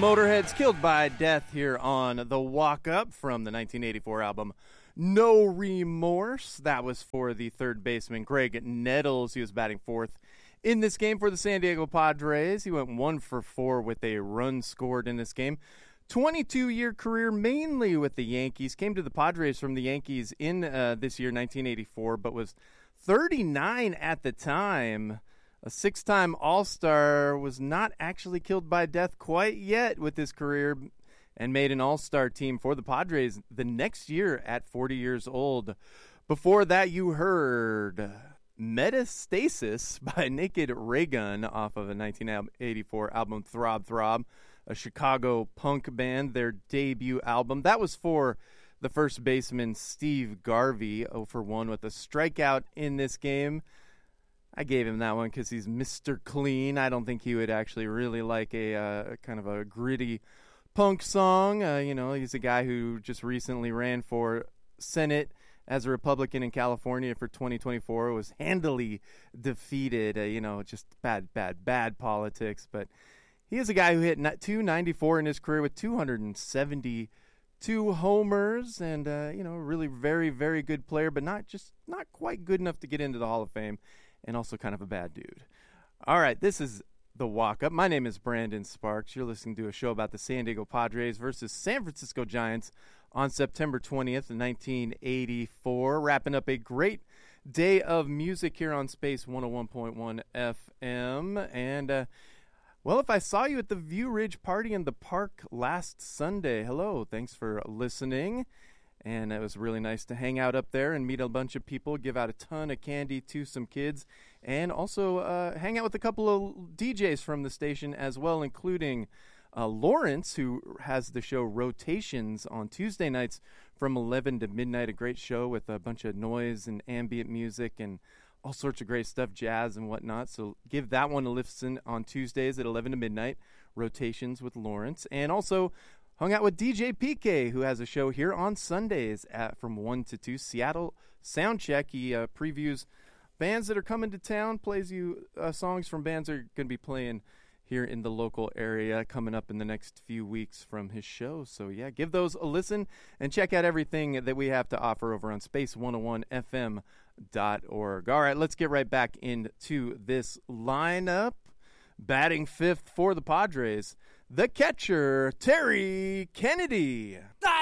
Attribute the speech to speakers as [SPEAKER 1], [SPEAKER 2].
[SPEAKER 1] Motorhead's Killed by Death here on The Walk Up from the 1984 album No Remorse. That was for the third baseman Greg Nettles. He was batting fourth in this game for the San Diego Padres. He went 1 for 4 with a run scored in this game. 22-year career mainly with the Yankees. Came to the Padres from the Yankees in this year, 1984, but was 39 at the time. A 6-time All-Star, was not actually killed by death quite yet with his career, and made an All-Star team for the Padres the next year at 40 years old. Before that, you heard Metastasis by Naked Raygun off of a 1984 album, Throb Throb, a Chicago punk band, their debut album. That was for the first baseman, Steve Garvey, 0 for 1 with a strikeout in this game. I gave him that one because he's Mr. Clean. I don't think he would actually really like a kind of a gritty punk song. He's a guy who just recently ran for Senate as a Republican in California for 2024. Was handily defeated. Just bad politics. But he is a guy who hit 294 in his career with 272 homers, and really very, very good player, but not quite good enough to get into the Hall of Fame. And also kind of a bad dude. All right, this is The Walk Up. My name is Brandon Sparks. You're listening to a show about the San Diego Padres versus San Francisco Giants on September 20th, 1984. Wrapping up a great day of music here on Space 101.1 FM. And, if I saw you at the View Ridge party in the park last Sunday, hello, thanks for listening. And it was really nice to hang out up there and meet a bunch of people, give out a ton of candy to some kids, and also hang out with a couple of DJs from the station as well, including Lawrence, who has the show Rotations on Tuesday nights from 11 to midnight, a great show with a bunch of noise and ambient music and all sorts of great stuff, jazz and whatnot. So give that one a listen on Tuesdays at 11 to midnight, Rotations with Lawrence. And also hung out with DJ PK, who has a show here on Sundays from 1 to 2, Seattle Soundcheck. He previews bands that are coming to town, plays you songs from bands that are going to be playing here in the local area coming up in the next few weeks from his show. So, yeah, give those a listen and check out everything that we have to offer over on space101fm.org. All right, let's get right back into this lineup. Batting fifth for the Padres, the catcher, Terry Kennedy.